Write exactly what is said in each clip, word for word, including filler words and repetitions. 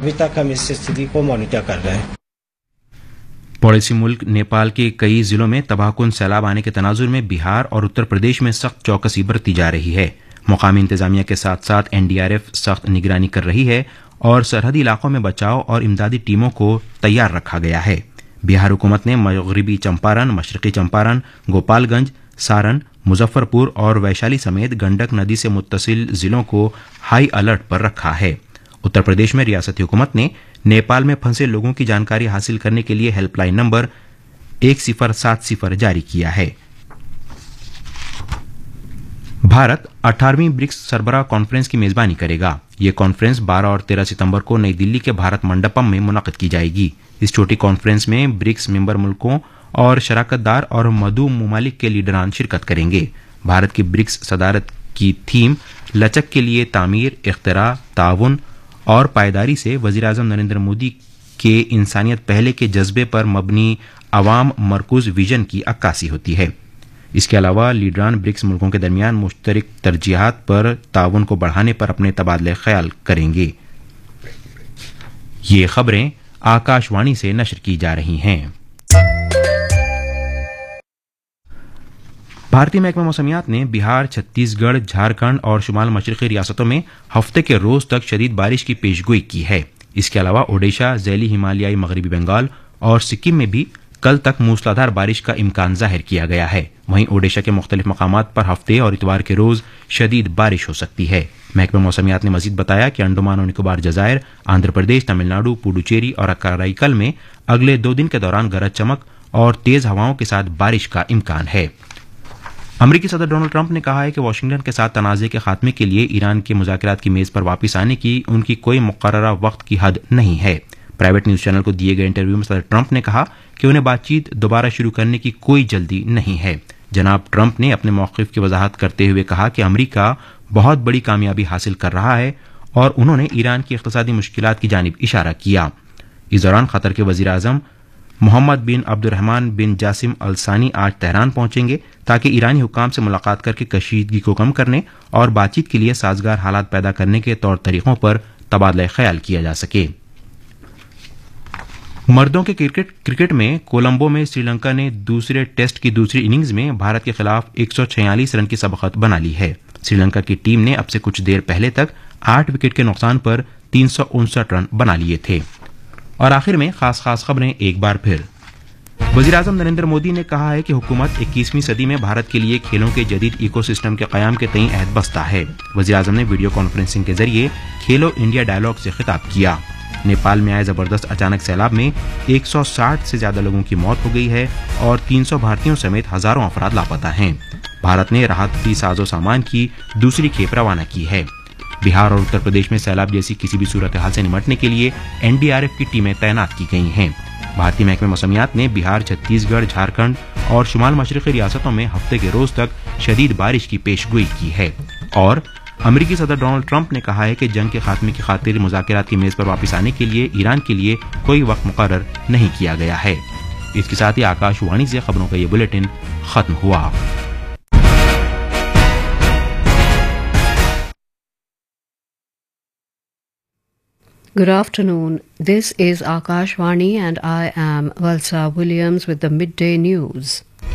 अभी तक हम इस स्थिति को मॉनिटर कर रहे हैं। पड़ोसी मुल्क नेपाल के कई जिलों में तबाहकुन सैलाब आने के तनाजुर में बिहार और उत्तर प्रदेश में सख्त चौकसी बरती जा रही है। मुकामी इंतजामिया के साथ साथ एनडीआरएफ सख्त निगरानी कर रही है और सरहदी इलाकों में बचाव और इमदादी टीमों को तैयार रखा गया है। बिहार हुकूमत ने मगरबी चंपारण, मशरकी चंपारण, गोपालगंज, सारण, मुजफ्फरपुर और वैशाली समेत गंडक नदी से मुत्तसिल जिलों को हाई अलर्ट पर रखा है। उत्तर प्रदेश में रियासती हुकूमत ने नेपाल में फंसे लोगों की जानकारी हासिल करने के लिए हेल्पलाइन नंबर एक सिफर सात सिफर जारी किया है। भारत अठारहवीं ब्रिक्स सरबराह कॉन्फ्रेंस की मेजबानी करेगा। ये कॉन्फ्रेंस बारह और तेरह सितंबर को नई दिल्ली के भारत मंडपम में मुनक़्क़िद की जाएगी। इस छोटी कॉन्फ्रेंस में ब्रिक्स मेंबर मुल्कों और शराकतदार और मदऊ ममालिक के लीडरान शिरकत करेंगे। भारत की ब्रिक्स सदारत की थीम लचक के लिए तामीर, इख्तिरा, ताउन और पायदारी से वज़ीर-ए-आज़म नरेंद्र मोदी के इंसानियत पहले के जज्बे पर मबनी अवाम मरकूज विजन की अक्कासी होती है। इसके अलावा लीडरान ब्रिक्स मुल्कों के दरमियान मुश्तरक तरजीहात पर ताउन को बढ़ाने पर अपने तबादले ख्याल करेंगे। ये खबरें आकाशवाणी से नशर की जा रही हैं। भारतीय महकमा मौसमियात ने बिहार, छत्तीसगढ़, झारखंड और शुमाल मशरक़ी रियासतों में हफ्ते के रोज तक शदीद बारिश की पेशगोई की है। इसके अलावा ओडिशा, ज़ैली हिमालयाई मगरबी बंगाल और सिक्किम में भी कल तक मूसलाधार बारिश का इम्कान जाहिर किया गया है। वहीं ओडिशा के मुख्तलिफ मकामात पर हफ्ते और इतवार के रोज शदीद बारिश हो सकती है। महकमा मौसमियात ने मजीद बताया कि अंडमान और निकोबार जजायर, आंध्र प्रदेश, तमिलनाडु, पुडुचेरी और कराईकल में अगले दो दिन के दौरान गरज चमक और तेज हवाओं के साथ बारिश का इम्कान है। अमरीकी सदर डोनाल्ड ट्रंप ने कहा है कि वाशिंगटन के साथ तनाज़े के खात्मे के लिए ईरान के मुज़ाकरात की मेज पर वापस आने की उनकी कोई मुक़र्ररा वक्त की हद नहीं है। प्राइवेट न्यूज़ चैनल को दिए गए इंटरव्यू में सदर ट्रंप ने कहा कि उन्हें बातचीत दोबारा शुरू करने की कोई जल्दी नहीं है। जनाब ट्रंप ने अपने मौक़िफ़ की वजाहत करते हुए कहा कि अमरीका बहुत बड़ी कामयाबी हासिल कर रहा है और उन्होंने ईरान की इक़्तिसादी मुश्किलात की जानिब इशारा किया। इस दौरान क़तर के वज़ीर आज़म मोहम्मद बिन अब्दुर्रहमान बिन जासिम अल सानी आज तेहरान पहुंचेंगे ताकि ईरानी हुकाम से मुलाकात करके कशीदगी को कम करने और बातचीत के लिए साजगार हालात पैदा करने के तौर तरीकों पर तबादला ख्याल किया जा सके। मर्दों के क्रिकेट क्रिकेट में कोलंबो में श्रीलंका ने दूसरे टेस्ट की दूसरी इनिंग्स में भारत के खिलाफ एक सौ छियालीस रन की सबकत बना ली है। श्रीलंका की टीम ने अब से कुछ देर पहले तक आठ विकेट के नुकसान पर तीन सौ उनसठ रन बना लिए थे। और आखिर में खास खास खबरें एक बार फिर। वज़ीर-ए-आज़म नरेंद्र मोदी ने कहा है कि हुकूमत इक्कीसवीं सदी में भारत के लिए खेलों के जदीद इकोसिस्टम के क़याम के तईं अहद बस्ता है। वज़ीर-ए-आज़म ने वीडियो कॉन्फ्रेंसिंग के जरिए खेलो इंडिया डायलॉग से खिताब किया। नेपाल में आए जबरदस्त अचानक सैलाब में एक सौ साठ से ज्यादा लोगों की मौत हो गई है और तीन सौ भारतीयों समेत हजारों अफराद लापता हैं। भारत ने राहत की साजो सामान की दूसरी खेप रवाना की है। बिहार और उत्तर प्रदेश में सैलाब जैसी किसी भी सूरत हाल से निपटने के लिए एनडीआरएफ की टीमें तैनात की गई हैं। भारतीय महकमे मौसमियात ने बिहार, छत्तीसगढ़, झारखंड और शुमाल मशरक़ी रियासतों में हफ्ते के रोज तक शदीद बारिश की पेशगोई की है। और अमरीकी सदर डोनाल्ड ट्रंप ने कहा है कि जंग के खात्मे की खातिर मुज़ाकरात की मेज पर वापस आने के लिए ईरान के लिए कोई वक्त मुकर्रर नहीं किया गया है। इसके साथ ही आकाशवाणी से खबरों का ये बुलेटिन खत्म हुआ। Good afternoon. This is Akashvani and I am Valsa Williams with the midday news.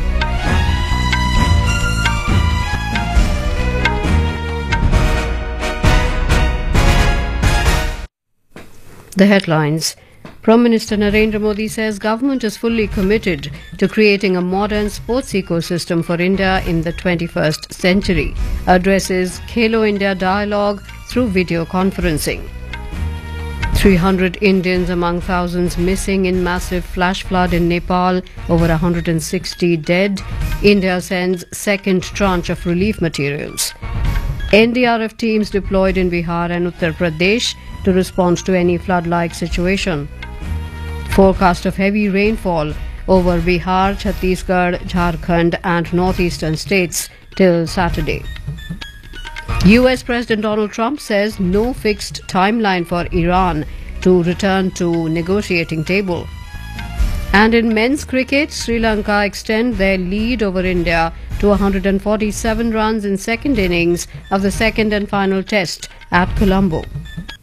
The headlines. Prime Minister Narendra Modi says government is fully committed to creating a modern sports ecosystem for India in the twenty-first century. Addresses Khelo India dialogue through video conferencing. three hundred Indians among thousands missing in massive flash flood in Nepal, over one hundred sixty dead. India sends second tranche of relief materials. N D R F teams deployed in Bihar and Uttar Pradesh to respond to any flood-like situation. Forecast of heavy rainfall over Bihar, Chhattisgarh, Jharkhand and northeastern states till Saturday. U S President Donald Trump says no fixed timeline for Iran to return to negotiating table. And in men's cricket, Sri Lanka extend their lead over India to one hundred forty-seven runs in second innings of the second and final test at Colombo.